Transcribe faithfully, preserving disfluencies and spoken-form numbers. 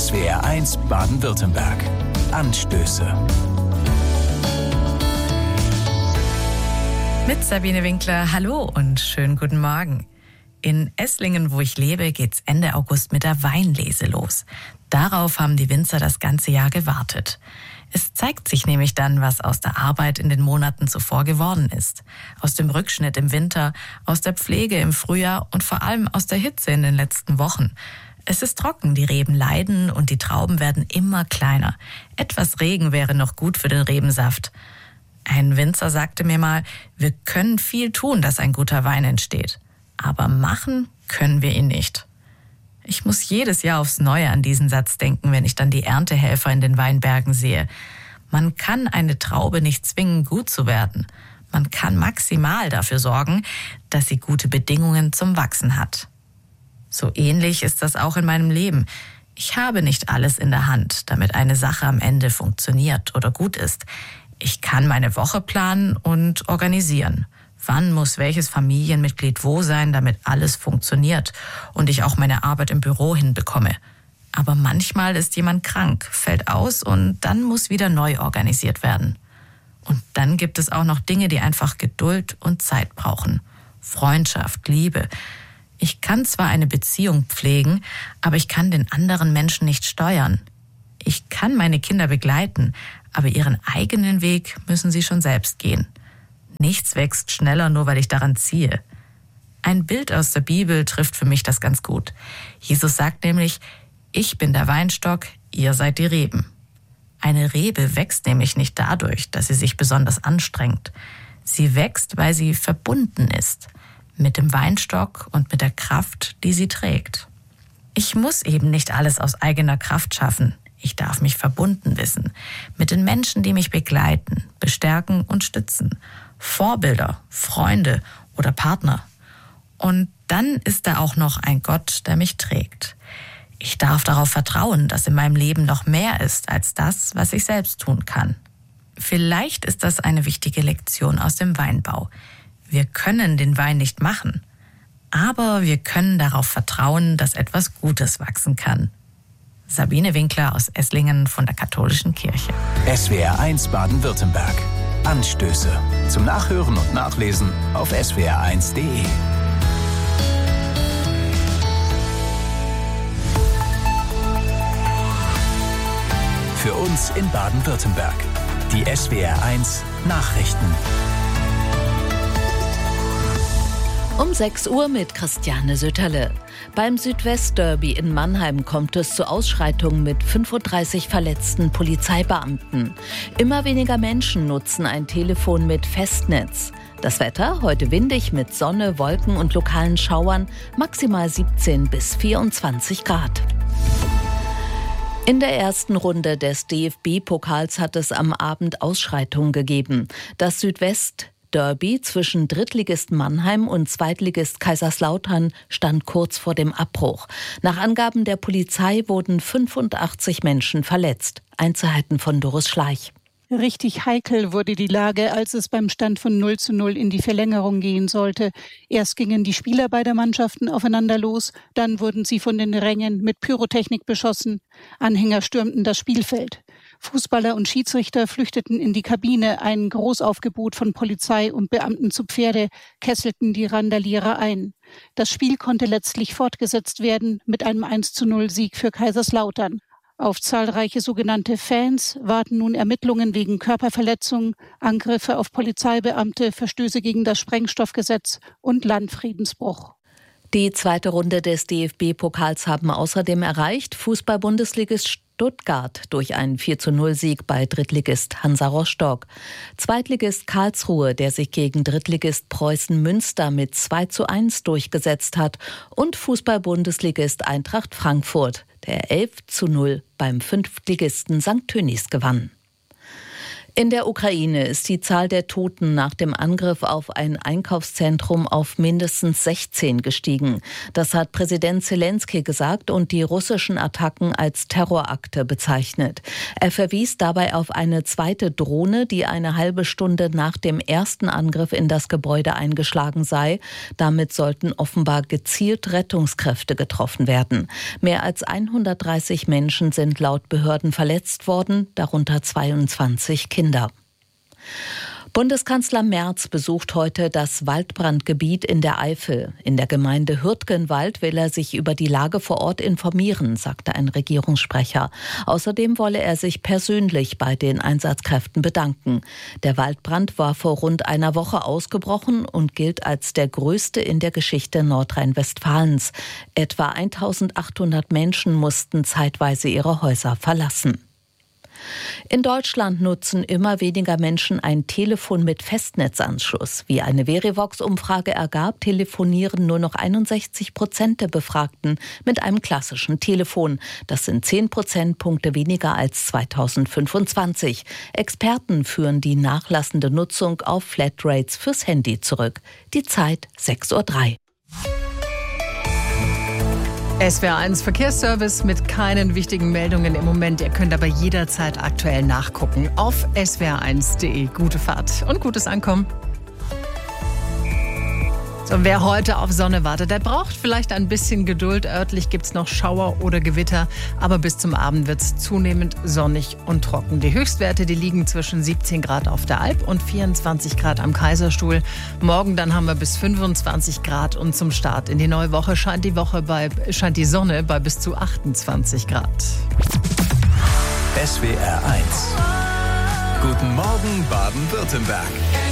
S W R eins Baden-Württemberg. Anstöße. Mit Sabine Winkler, hallo und schönen guten Morgen. In Esslingen, wo ich lebe, geht's Ende August mit der Weinlese los. Darauf haben die Winzer das ganze Jahr gewartet. Es zeigt sich nämlich dann, was aus der Arbeit in den Monaten zuvor geworden ist. Aus dem Rückschnitt im Winter, aus der Pflege im Frühjahr und vor allem aus der Hitze in den letzten Wochen. Es ist trocken, die Reben leiden und die Trauben werden immer kleiner. Etwas Regen wäre noch gut für den Rebensaft. Ein Winzer sagte mir mal, wir können viel tun, dass ein guter Wein entsteht. Aber machen können wir ihn nicht. Ich muss jedes Jahr aufs Neue an diesen Satz denken, wenn ich dann die Erntehelfer in den Weinbergen sehe. Man kann eine Traube nicht zwingen, gut zu werden. Man kann maximal dafür sorgen, dass sie gute Bedingungen zum Wachsen hat. So ähnlich ist das auch in meinem Leben. Ich habe nicht alles in der Hand, damit eine Sache am Ende funktioniert oder gut ist. Ich kann meine Woche planen und organisieren. Wann muss welches Familienmitglied wo sein, damit alles funktioniert und ich auch meine Arbeit im Büro hinbekomme. Aber manchmal ist jemand krank, fällt aus und dann muss wieder neu organisiert werden. Und dann gibt es auch noch Dinge, die einfach Geduld und Zeit brauchen. Freundschaft, Liebe. Ich kann zwar eine Beziehung pflegen, aber ich kann den anderen Menschen nicht steuern. Ich kann meine Kinder begleiten, aber ihren eigenen Weg müssen sie schon selbst gehen. Nichts wächst schneller, nur weil ich daran ziehe. Ein Bild aus der Bibel trifft für mich das ganz gut. Jesus sagt nämlich, ich bin der Weinstock, ihr seid die Reben. Eine Rebe wächst nämlich nicht dadurch, dass sie sich besonders anstrengt. Sie wächst, weil sie verbunden ist mit dem Weinstock und mit der Kraft, die sie trägt. Ich muss eben nicht alles aus eigener Kraft schaffen. Ich darf mich verbunden wissen mit den Menschen, die mich begleiten, bestärken und stützen. Vorbilder, Freunde oder Partner. Und dann ist da auch noch ein Gott, der mich trägt. Ich darf darauf vertrauen, dass in meinem Leben noch mehr ist als das, was ich selbst tun kann. Vielleicht ist das eine wichtige Lektion aus dem Weinbau. Wir können den Wein nicht machen, aber wir können darauf vertrauen, dass etwas Gutes wachsen kann. Sabine Winkler aus Esslingen von der Katholischen Kirche. S W R eins Baden-Württemberg. Anstöße. Zum Nachhören und Nachlesen auf S W R eins Punkt de. Für uns in Baden-Württemberg. Die S W R eins Nachrichten. Um sechs Uhr mit Christiane Sütterle. Beim Südwest-Derby in Mannheim kommt es zu Ausschreitungen mit fünfunddreißig verletzten Polizeibeamten. Immer weniger Menschen nutzen ein Telefon mit Festnetz. Das Wetter heute windig mit Sonne, Wolken und lokalen Schauern, maximal siebzehn bis vierundzwanzig Grad. In der ersten Runde des D F B-Pokals hat es am Abend Ausschreitungen gegeben. Das Südwest Derby zwischen Drittligist Mannheim und Zweitligist Kaiserslautern stand kurz vor dem Abbruch. Nach Angaben der Polizei wurden fünfundachtzig Menschen verletzt. Einzelheiten von Doris Schleich. Richtig heikel wurde die Lage, als es beim Stand von null zu null in die Verlängerung gehen sollte. Erst gingen die Spieler beider Mannschaften aufeinander los, dann wurden sie von den Rängen mit Pyrotechnik beschossen. Anhänger stürmten das Spielfeld. Fußballer und Schiedsrichter flüchteten in die Kabine. Ein Großaufgebot von Polizei und Beamten zu Pferde kesselten die Randalierer ein. Das Spiel konnte letztlich fortgesetzt werden mit einem eins zu null Sieg für Kaiserslautern. Auf zahlreiche sogenannte Fans warten nun Ermittlungen wegen Körperverletzung, Angriffe auf Polizeibeamte, Verstöße gegen das Sprengstoffgesetz und Landfriedensbruch. Die zweite Runde des D F B-Pokals haben außerdem erreicht Fußball-Bundesligist Stuttgart durch einen vier zu null Sieg bei Drittligist Hansa Rostock. Zweitligist Karlsruhe, der sich gegen Drittligist Preußen Münster mit zwei zu eins durchgesetzt hat. Und Fußball-Bundesligist Eintracht Frankfurt, der elf zu null beim Fünftligisten Sankt Tönnies gewann. In der Ukraine ist die Zahl der Toten nach dem Angriff auf ein Einkaufszentrum auf mindestens sechzehn gestiegen. Das hat Präsident Zelensky gesagt und die russischen Attacken als Terrorakte bezeichnet. Er verwies dabei auf eine zweite Drohne, die eine halbe Stunde nach dem ersten Angriff in das Gebäude eingeschlagen sei. Damit sollten offenbar gezielt Rettungskräfte getroffen werden. Mehr als hundertdreißig Menschen sind laut Behörden verletzt worden, darunter zweiundzwanzig Kinder. Bundeskanzler Merz besucht heute das Waldbrandgebiet in der Eifel. In der Gemeinde Hürtgenwald will er sich über die Lage vor Ort informieren, sagte ein Regierungssprecher. Außerdem wolle er sich persönlich bei den Einsatzkräften bedanken. Der Waldbrand war vor rund einer Woche ausgebrochen und gilt als der größte in der Geschichte Nordrhein-Westfalens. Etwa eintausendachthundert Menschen mussten zeitweise ihre Häuser verlassen. In Deutschland nutzen immer weniger Menschen ein Telefon mit Festnetzanschluss. Wie eine Verivox-Umfrage ergab, telefonieren nur noch einundsechzig Prozent der Befragten mit einem klassischen Telefon. Das sind zehn Prozentpunkte weniger als zweitausendfünfundzwanzig. Experten führen die nachlassende Nutzung auf Flatrates fürs Handy zurück. Die Zeit sechs Uhr drei. S W R eins Verkehrsservice mit keinen wichtigen Meldungen im Moment. Ihr könnt aber jederzeit aktuell nachgucken auf S W R eins Punkt de. Gute Fahrt und gutes Ankommen. So, wer heute auf Sonne wartet, der braucht vielleicht ein bisschen Geduld. Örtlich gibt es noch Schauer oder Gewitter, aber bis zum Abend wird es zunehmend sonnig und trocken. Die Höchstwerte, die liegen zwischen siebzehn Grad auf der Alp und vierundzwanzig Grad am Kaiserstuhl. Morgen dann haben wir bis fünfundzwanzig Grad und zum Start in die neue Woche scheint die, Woche bei, scheint die Sonne bei bis zu achtundzwanzig Grad. S W R eins. Guten Morgen Baden-Württemberg.